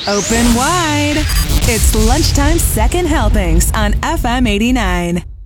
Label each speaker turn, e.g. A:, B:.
A: Open wide. It's Lunchtime Second Helpings on FM 89.